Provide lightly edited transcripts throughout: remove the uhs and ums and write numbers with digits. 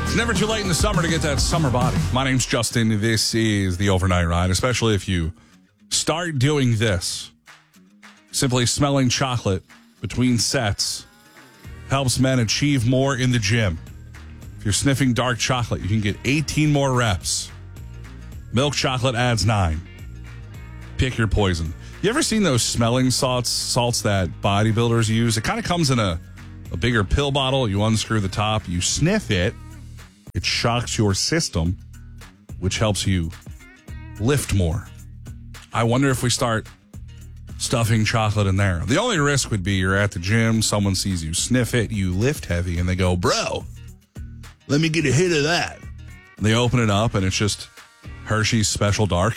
It's never too late in the summer to get that summer body. My name's Justin. This is the Overnight Ride, especially if you start doing this. Simply smelling chocolate between sets helps men achieve more in the gym. If you're sniffing dark chocolate, you can get 18 more reps. Milk chocolate adds 9. Pick your poison. You ever seen those smelling salts that bodybuilders use? It kind of comes in a bigger pill bottle. You unscrew the top, you sniff it. It shocks your system, which helps you lift more. I wonder if we start stuffing chocolate in there. The only risk would be you're at the gym, someone sees you sniff it, you lift heavy, and they go, bro, let me get a hit of that. And they open it up, and it's just Hershey's Special Dark.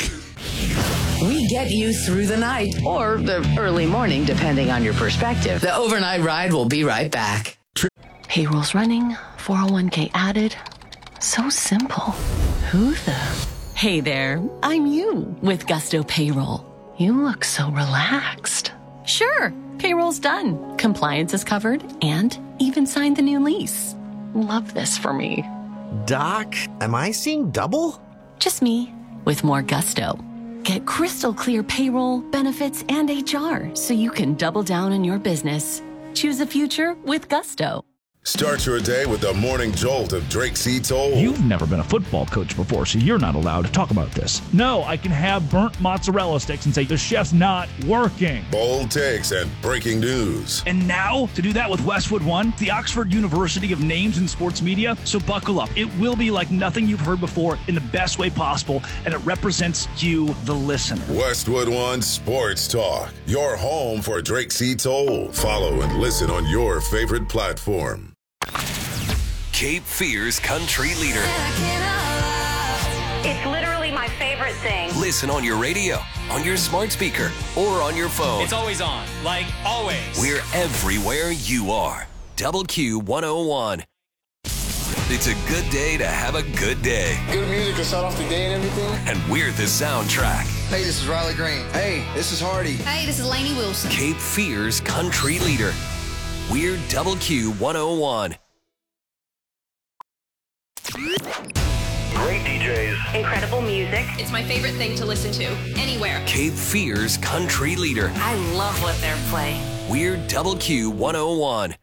We get you through the night or the early morning, depending on your perspective. The Overnight Ride will be right back. Payroll's running, 401k added. So simple. Who the? Hey there, I'm you with Gusto Payroll. You look so relaxed. Sure, payroll's done. Compliance is covered and even signed the new lease. Love this for me. Doc, am I seeing double? Just me with more gusto. Get crystal clear payroll, benefits, and HR so you can double down on your business. Choose a future with Gusto. Start your day with the morning jolt of Drake C. Toll. You've never been a football coach before, so you're not allowed to talk about this. No, I can have burnt mozzarella sticks and say the chef's not working. Bold takes and breaking news. And now, to do that with Westwood One, the Oxford University of Names in Sports Media, so buckle up. It will be like nothing you've heard before in the best way possible, and it represents you, the listener. Westwood One Sports Talk, your home for Drake C. Toll. Follow and listen on your favorite platform. Cape Fear's country leader. It's literally my favorite thing. Listen on your radio, on your smart speaker, or on your phone. It's always on, like always. We're everywhere you are. Double Q 101. It's a good day to have a good day. Good music to start off the day and everything. And we're the soundtrack. Hey, this is Riley Green. Hey, this is Hardy. Hey, this is Lainey Wilson. Cape Fear's country leader. We're Double Q 101. Great DJs. Incredible music. It's my favorite thing to listen to, anywhere. Cape Fear's country leader. I love what they're playing. We're Double Q 101.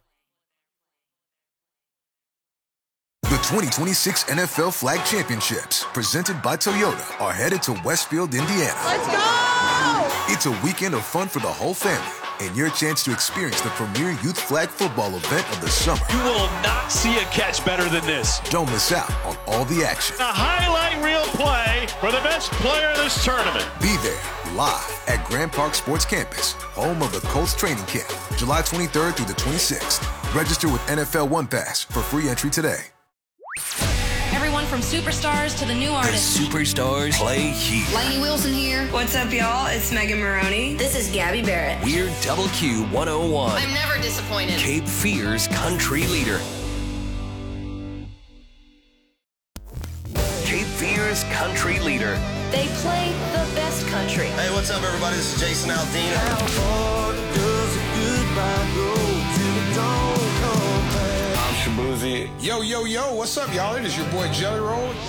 The 2026 NFL Flag Championships, presented by Toyota, are headed to Westfield, Indiana. Let's go! It's a weekend of fun for the whole family, and your chance to experience the premier youth flag football event of the summer. You will not see a catch better than this. Don't miss out on all the action. A highlight reel play for the best player of this tournament. Be there live at Grand Park Sports Campus, home of the Colts training camp, July 23rd through the 26th. Register with NFL One Pass for free entry today. Everyone from superstars to the new artists. The superstars play here. Lainey Wilson here. What's up, y'all? It's Megan Maroney. This is Gabby Barrett. We're Double Q 101. I'm never disappointed. Cape Fear's country leader. Cape Fear's country leader. They play the best country. Hey, what's up, everybody? This is Jason Aldean. How far does a goodbye go till it don't come back? I'm Shabuzi. Yo, what's up, y'all? It is your boy Jelly Roll.